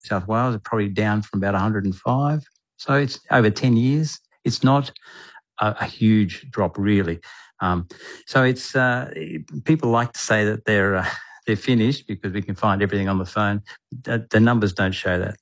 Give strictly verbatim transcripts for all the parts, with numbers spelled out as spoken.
South Wales, are probably down from about one hundred five. So it's over ten years. It's not a, a huge drop, really. Um, so it's uh, people like to say that they're uh, they're finished because we can find everything on the phone. The, the numbers don't show that.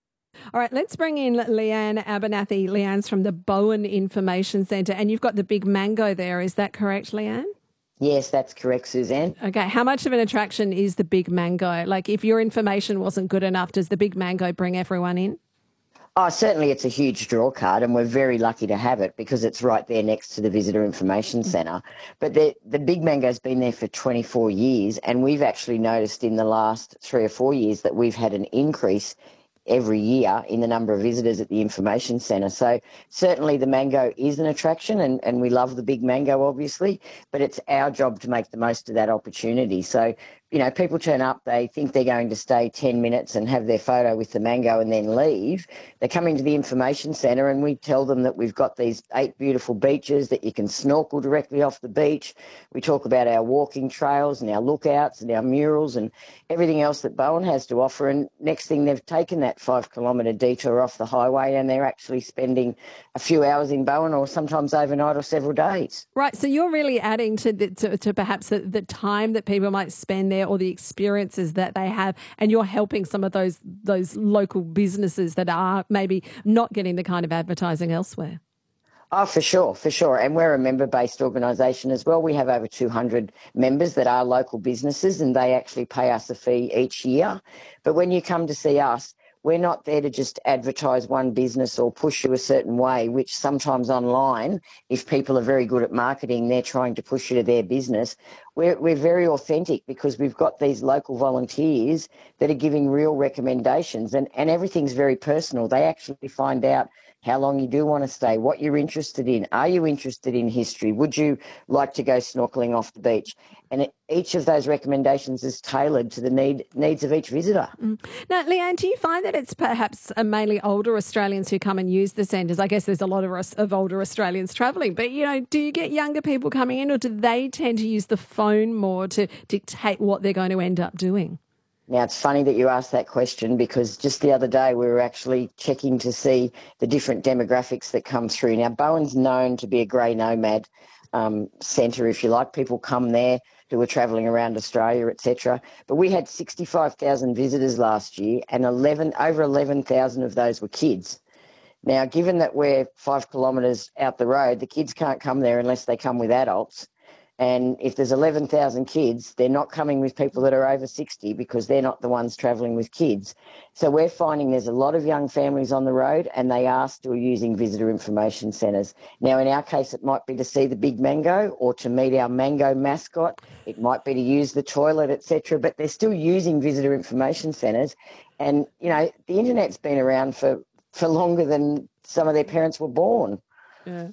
All right, let's bring in Leanne Abernathy. Leanne's from the Bowen Information Centre, and you've got the Big Mango there. Is that correct, Leanne? Yes, that's correct, Suzanne. Okay, how much of an attraction is the Big Mango? Like, if your information wasn't good enough, does the Big Mango bring everyone in? Oh, certainly it's a huge draw card, and we're very lucky to have it because it's right there next to the Visitor Information Centre. But the, the Big Mango's been there for twenty-four years, and we've actually noticed in the last three or four years that we've had an increase every year in the number of visitors at the information centre. So certainly the mango is an attraction, and, and we love the Big Mango, obviously, but it's our job to make the most of that opportunity. So, you know, people turn up, they think they're going to stay ten minutes and have their photo with the mango and then leave. They come into the information centre and we tell them that we've got these eight beautiful beaches, that you can snorkel directly off the beach. We talk about our walking trails and our lookouts and our murals and everything else that Bowen has to offer. And next thing, they've taken that five kilometre detour off the highway and they're actually spending a few hours in Bowen, or sometimes overnight or several days. Right, so you're really adding to the, to, to perhaps the, the time that people might spend there, or the experiences that they have, and you're helping some of those those local businesses that are maybe not getting the kind of advertising elsewhere. Oh, for sure, for sure. And we're a member-based organisation as well. We have over two hundred members that are local businesses, and they actually pay us a fee each year. But when you come to see us, we're not there to just advertise one business or push you a certain way, which sometimes online, if people are very good at marketing, they're trying to push you to their business. We're, we're very authentic because we've got these local volunteers that are giving real recommendations, and, and everything's very personal. They actually find out how long you do want to stay, what you're interested in. Are you interested in history? Would you like to go snorkelling off the beach? And it, each of those recommendations is tailored to the need, needs of each visitor. Mm. Now, Leanne, do you find that it's perhaps uh, mainly older Australians who come and use the centres? I guess there's a lot of, us, of older Australians travelling, but, you know, do you get younger people coming in, or do they tend to use the phone more to dictate what they're going to end up doing? Now, it's funny that you asked that question because just the other day we were actually checking to see the different demographics that come through. Now, Bowen's known to be a grey nomad um, centre, if you like. People come there who are travelling around Australia, et cetera. But we had sixty-five thousand visitors last year, and eleven over eleven thousand of those were kids. Now, given that we're five kilometres out the road, the kids can't come there unless they come with adults. And if there's eleven thousand kids, they're not coming with people that are over sixty because they're not the ones travelling with kids. So we're finding there's a lot of young families on the road, and they are still using visitor information centres. Now, in our case, it might be to see the Big Mango or to meet our mango mascot. It might be to use the toilet, et cetera, but they're still using visitor information centres. And, you know, the internet's been around for, for longer than some of their parents were born. Yeah.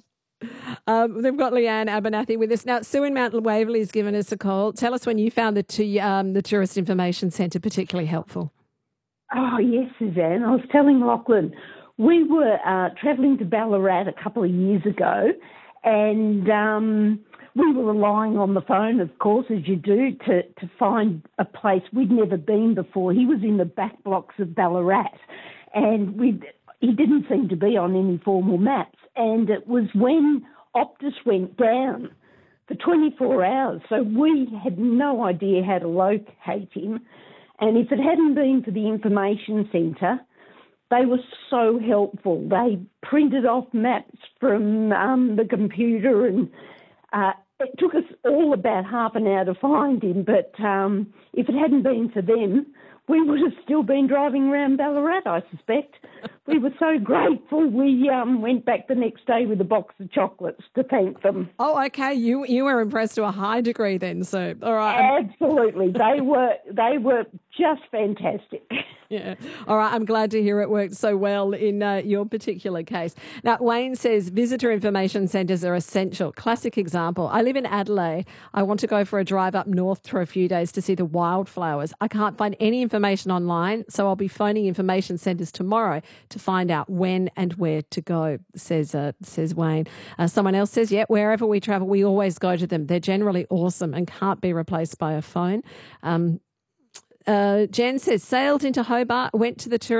Um, they've got Leanne Abernathy with us. Now, Sue in Mount Waverley has given us a call. Tell us when you found the, t- um, the Tourist Information Centre particularly helpful. Oh, yes, Suzanne. I was telling Lachlan, we were uh, travelling to Ballarat a couple of years ago, and um, we were relying on the phone, of course, as you do, to, to find a place we'd never been before. He was in the back blocks of Ballarat, and we'd, he didn't seem to be on any formal maps. And it was when Optus went down for twenty-four hours. So we had no idea how to locate him. And if it hadn't been for the information centre, they were so helpful. They printed off maps from um, the computer, and uh, it took us all about half an hour to find him. But um, if it hadn't been for them, we would have still been driving around Ballarat, I suspect. We were so grateful. We um, went back the next day with a box of chocolates to thank them. Oh, okay. You you were impressed to a high degree then, Sue. All right. Absolutely. They were they were just fantastic. Yeah. All right. I'm glad to hear it worked so well in uh, your particular case. Now, Wayne says visitor information centres are essential. Classic example. I live in Adelaide. I want to go for a drive up north for a few days to see the wildflowers. I can't find any information online, so I'll be phoning information centres tomorrow to find out when and where to go, says uh, says Wayne. Uh, someone else says, yeah, wherever we travel, we always go to them. They're generally awesome and can't be replaced by a phone. Um, uh, Jen says, sailed into Hobart, went to the tourist